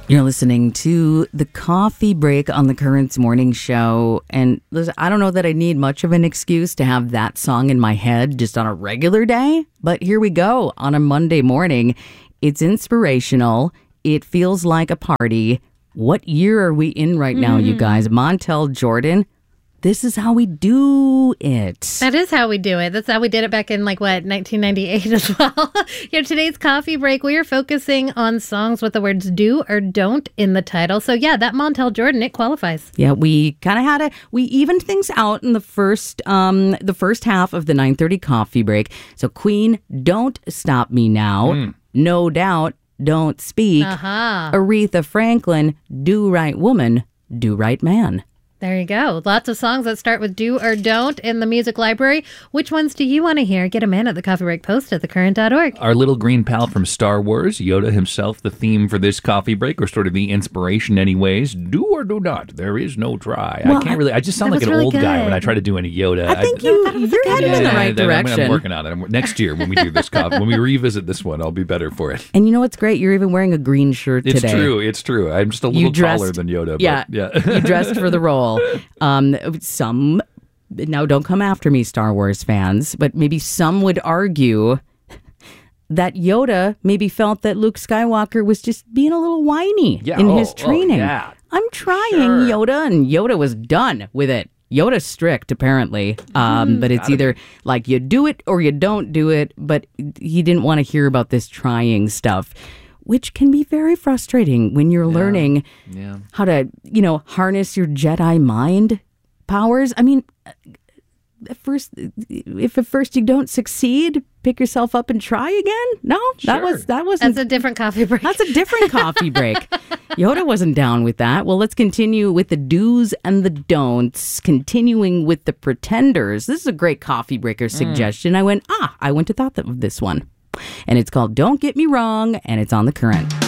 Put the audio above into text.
You're listening to the Coffee Break on the Currents Morning Show. And listen, I don't know that I need much of an excuse to have that song in my head just on a regular day. But here we go on a Monday morning. It's inspirational. It feels like a party. What year are we in right now, you guys? Montel Jordan. This is how we do it. That is how we do it. That's how we did it back in 1998 as well. Here, today's coffee break, we are focusing on songs with the words do or don't in the title. So yeah, that Montel Jordan, it qualifies. Yeah, we kind of we evened things out in the first half of the 9:30 coffee break. So Queen, Don't Stop Me Now. No Doubt, Don't Speak. Aretha Franklin, Do Right Woman, Do Right Man. There you go. Lots of songs that start with do or don't in the music library. Which ones do you want to hear? Get them in at the Coffee Break Post at thecurrent.org. Our little green pal from Star Wars, Yoda himself, the theme for this coffee break, or sort of the inspiration anyways. Do or do not. There is no try. Well, I just sound like an really old guy good. when I try to do any Yoda. I think you're headed in the right direction. I'm working on it. Next year when we do this coffee, when we revisit this one, I'll be better for it. And you know what's great? You're even wearing a green shirt today. It's true. I'm just a little taller than Yoda. Yeah, but you dressed for the role. Now don't come after me, Star Wars fans, but maybe some would argue that Yoda maybe felt that Luke Skywalker was just being a little whiny in his training. I'm trying, Sure. Yoda, and Yoda was done with it. Yoda's strict, apparently, but it's either like you do it or you don't do it, but he didn't want to hear about this trying stuff, which can be very frustrating when you're learning how to, harness your Jedi mind powers. I mean, if at first you don't succeed, pick yourself up and try again. No, that wasn't. That's a different coffee break. That's a different coffee break. Yoda wasn't down with that. Well, let's continue with the do's and the don'ts, continuing with the Pretenders. This is a great coffee breaker suggestion. I went to thought of this one. And it's called Don't Get Me Wrong, and it's on The Current.